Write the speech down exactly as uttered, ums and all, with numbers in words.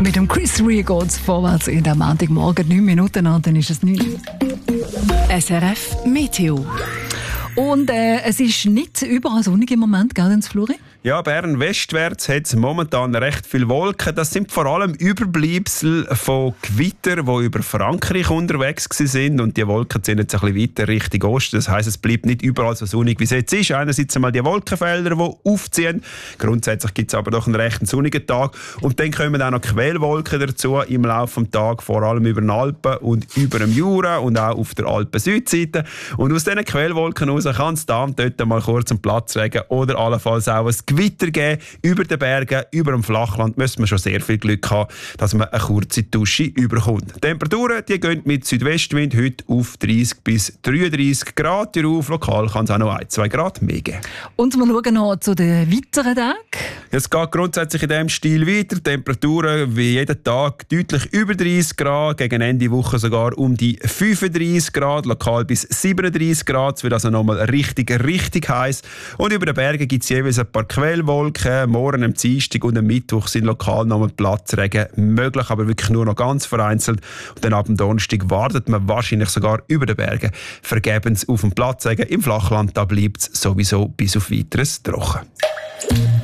Mit dem Chris Rea geht es vorwärts in der Montagmorgen. neun Minuten an, dann ist es neun. S R F Meteo. Und äh, es ist nicht überall sonnig im Moment, gell, ins Fluri? Ja, Bern westwärts hat es momentan recht viele Wolken. Das sind vor allem Überbleibsel von Gewitter, die über Frankreich unterwegs sind. Und die Wolken ziehen jetzt ein bisschen weiter Richtung Osten. Das heisst, es bleibt nicht überall so sonnig, wie es jetzt ist. Einerseits einmal die Wolkenfelder, die aufziehen. Grundsätzlich gibt es aber doch einen recht sonnigen Tag. Und dann kommen auch noch Quellwolken dazu im Laufe des Tages, vor allem über den Alpen und über dem Jura und auch auf der Alpen-Südseite. Und aus diesen Quellwolken heraus kann es da und dort mal kurz einen Platzregen oder allenfalls auch ein Gewitter geben. Über den Bergen, über dem Flachland müssen wir schon sehr viel Glück haben, dass man eine kurze Dusche überkommt. Die Temperaturen die gehen mit Südwestwind heute auf dreißig bis dreiunddreißig Grad. Darauf lokal kann es auch noch ein, zwei Grad mehr geben. Und wir schauen noch zu den weiteren Tagen. Es geht grundsätzlich in diesem Stil weiter. Temperaturen wie jeden Tag deutlich über dreißig Grad, gegen Ende Woche sogar um die fünfunddreißig Grad, lokal bis siebenunddreißig Grad. Es wird also nochmal richtig, richtig heiß. Und über den Bergen gibt es jeweils ein paar Quellwolken. Morgen am Dienstag und am Mittwoch sind lokal nochmal Platzregen möglich, aber wirklich nur noch ganz vereinzelt. Und dann ab dem Donnerstag wartet man wahrscheinlich sogar über den Bergen vergebens auf den Platzregen. Im Flachland da bleibt es sowieso bis auf Weiteres trocken.